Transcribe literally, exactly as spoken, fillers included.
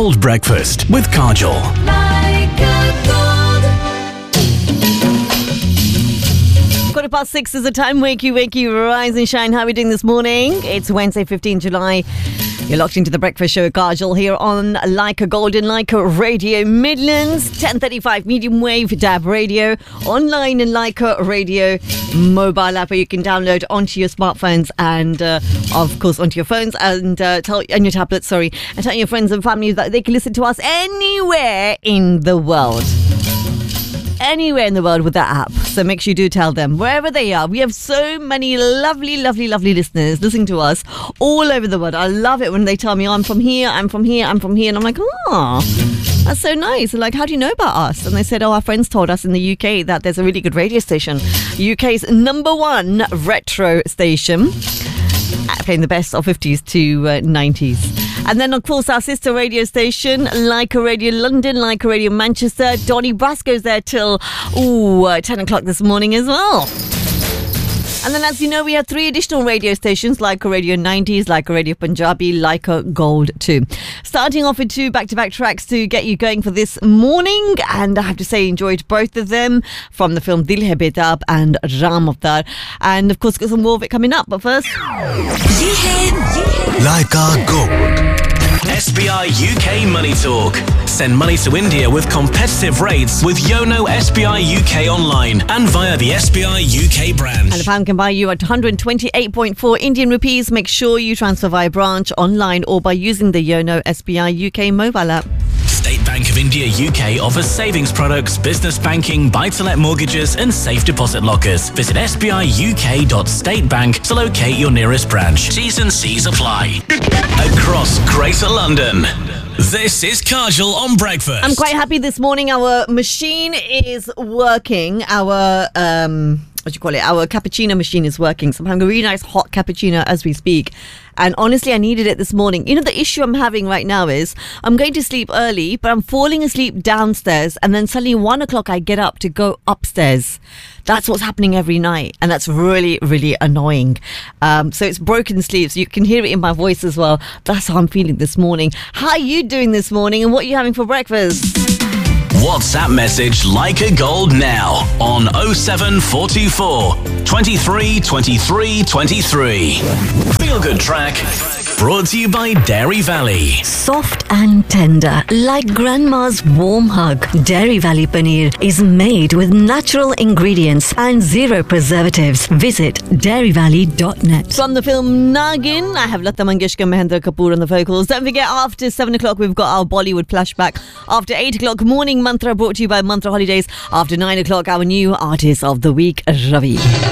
Gold Breakfast with Kajol. Like a gold. Quarter past six is the time. Wakey, wakey, rise and shine. How are we doing this morning? It's Wednesday, fifteenth of July. You're locked into the breakfast show with Kajol here on Like a Golden Leica Radio Midlands, ten thirty-five medium wave D A B radio, online and Leica Radio mobile app where you can download onto your smartphones and uh, of course onto your phones and uh, tell and your tablets, sorry, and tell your friends and family that they can listen to us anywhere in the world. Anywhere in the world with that app. So make sure you do tell them wherever they are. We have so many lovely, lovely, lovely listeners listening to us all over the world. I love it when they tell me, oh, I'm from here, I'm from here, I'm from here. And I'm like, oh, that's so nice. And like, how do you know about us? And they said, oh, our friends told us in the U K that there's a really good radio station. U K's number one retro station. Playing the best of fifties to uh, nineties. And then, of course, our sister radio station, Leica Radio London, Leica Radio Manchester. Donny Brasco's there till ooh, uh, ten o'clock this morning as well. And then, as you know, we have three additional radio stations, Leica Radio nineties, Leica Radio Punjabi, Leica Gold two. Starting off with two back-to-back tracks to get you going for this morning. And I have to say, enjoyed both of them from the film Dil Hai Betab and Ram Avtar. And, of course, got some more of it coming up. But first... Leica Gold. S B I U K Money Talk. Send money to India with competitive rates with Yono S B I U K online and via the S B I U K branch. And a pound can buy you at one hundred twenty-eight point four Indian rupees. Make sure you transfer via branch, online or by using the Yono S B I U K mobile app. State Bank of India U K offers savings products, business banking, buy-to-let mortgages and safe deposit lockers. Visit s b i u k dot state bank to locate your nearest branch. T's and C's apply. Across Greater London, this is Kajol on Breakfast. I'm quite happy this morning. Our machine is working. Our... um. What do you call it? Our cappuccino machine is working. So I'm having a really nice hot cappuccino as we speak. And honestly, I needed it this morning. You know, the issue I'm having right now is I'm going to sleep early, but I'm falling asleep downstairs. And then suddenly one o'clock, I get up to go upstairs. That's what's happening every night. And that's really, really annoying. Um, so it's broken sleep. So you can hear it in my voice as well. That's how I'm feeling this morning. How are you doing this morning? And what are you having for breakfast? WhatsApp message Leica Gold now on oh seven four two four, twenty-three, twenty-three, twenty-three. Feel good track brought to you by Dairy Valley. Soft and tender, like grandma's warm hug. Dairy Valley Paneer is made with natural ingredients and zero preservatives. Visit dairy valley dot net. From the film Nagin, I have Lata Mangeshkar, Mahendra Kapoor on the vocals. Don't forget, after seven o'clock, we've got our Bollywood flashback. After eight o'clock, Morning Mantra brought to you by Mantra Holidays. After nine o'clock, our new artist of the week, Ravi.